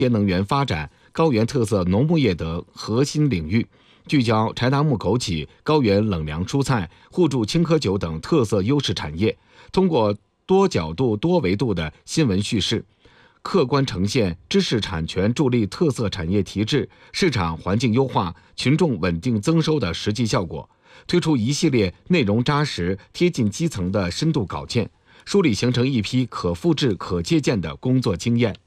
能源发展、高原特色农牧业等核心领域，聚焦柴达木枸杞、高原冷凉蔬菜、互助青稞酒等特色优势产业，通过多角度、多维度的新闻叙事，客观呈现知识产权助力特色产业提质、市场环境优化、群众稳定增收的实际效果，推出一系列内容扎实、贴近基层的深度稿件，梳理形成一批可复制、可借鉴的工作经验。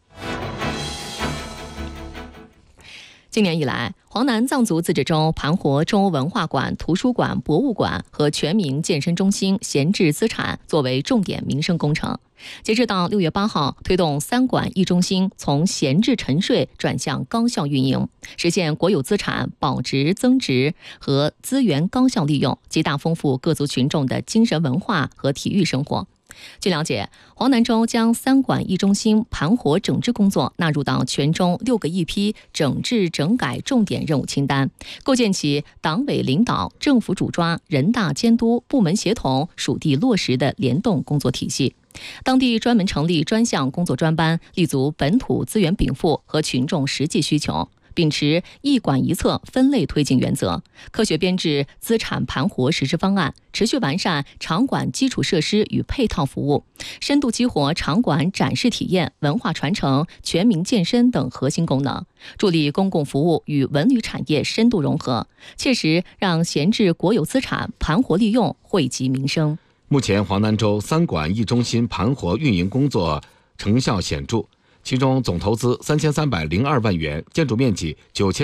今年以来，黄南藏族自治州盘活州文化馆、图书馆、博物馆和全民健身中心闲置资产作为重点民生工程。截至到6月8号，推动3馆1中心从闲置沉睡转向高效运营，实现国有资产保值增值和资源高效利用，极大丰富各族群众的精神文化和体育生活。据了解，黄南州将3馆1中心盘活整治工作纳入到全州6个一批整治整改重点任务清单，构建起党委领导、政府主抓、人大监督、部门协同、属地落实的联动工作体系。当地专门成立专项工作专班，立足本土资源禀赋和群众实际需求，秉持一馆一策分类推进原则，科学编制资产盘活实施方案，持续完善场馆基础设施与配套服务，深度激活场馆展示体验、文化传承、全民健身等核心功能，助力公共服务与文旅产业深度融合，切实让闲置国有资产盘活利用，惠及民生。 目前，黄南州3馆1中心盘活运营工作成效显著，其中总投资3302万元、建筑面积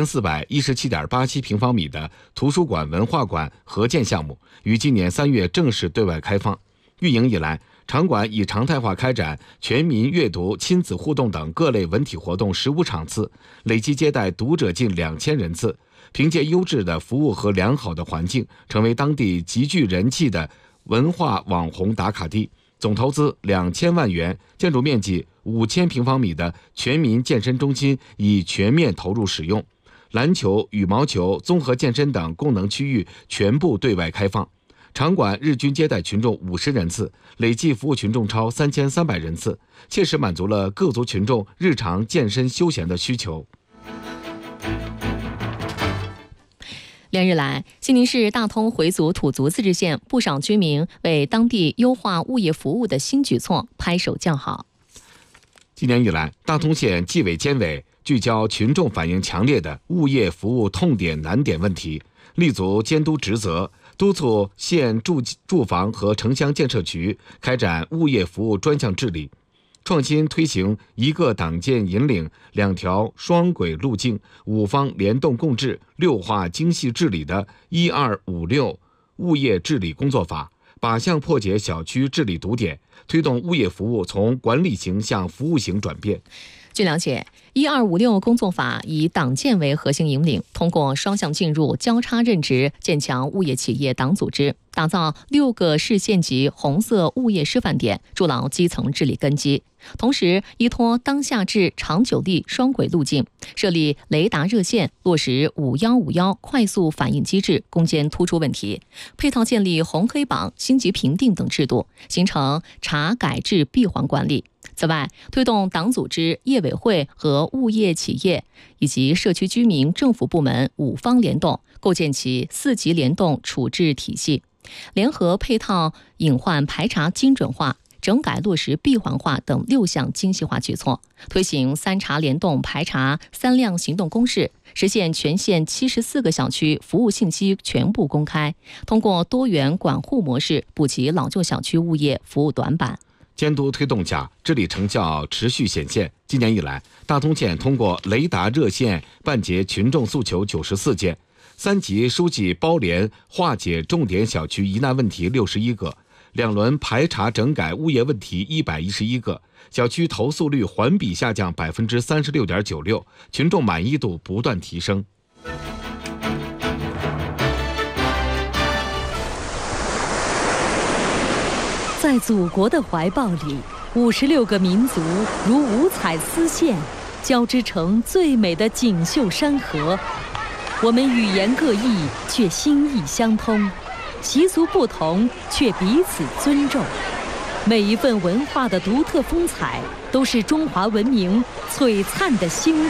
9417.87平方米的图书馆文化馆合建项目，于今年3月正式对外开放。运营以来，场馆已常态化开展全民阅读、亲子互动等各类文体活动15场次，累计接待读者近2000人次。凭借优质的服务和良好的环境，成为当地极具人气的文化网红打卡地。总投资2000万元、建筑面积5000平方米的全民健身中心已全面投入使用，篮球、羽毛球、综合健身等功能区域全部对外开放。场馆日均接待群众50人次，累计服务群众超3300人次，切实满足了各族群众日常健身休闲的需求。 连日来，西宁市大通回族土族自治县不少居民为当地优化物业服务的新举措拍手叫好。 今年以来，大通县纪委监委聚焦群众反映强烈的物业服务痛点难点问题，立足监督职责，督促县住房和城乡建设局开展物业服务专项治理，创新推行一个党建引领、2条双轨路径、5方联动共治、6化精细治理的1256物业治理工作法，靶向破解小区治理堵点，推动物业服务从管理型向服务型转变。 据了解，1256工作法以党建为核心引领，通过双向进入、交叉任职，建强物业企业党组织，打造6个市县级红色物业示范点，筑牢基层治理根基。同时，依托当下治、长久力双轨路径，设立雷达热线，落实5151快速反应机制，攻坚突出问题，配套建立红黑榜、星级评定等制度，形成查改制闭环管理。此外，推动党组织、业委会和物业企业以及社区居民、政府部门5方联动，构建起4级联动处置体系，联合配套隐患排查精准化、整改落实闭环化等6项精细化举措，推行3查联动排查3量行动公示，实现全县74个小区服务信息全部公开，通过多元管护模式补齐老旧小区物业服务短板。 监督推动下，治理成效持续显现。今年以来，大通县通过雷达热线办结群众诉求94件，3级书记包联化解重点小区疑难问题61个，2轮排查整改物业问题111个，小区投诉率环比下降36.96%，群众满意度不断提升。 在祖国的怀抱里，56个民族如五彩丝线，交织成最美的锦绣山河。我们语言各异，却心意相通；习俗不同，却彼此尊重。 每一份文化的独特风采，都是中华文明璀璨的星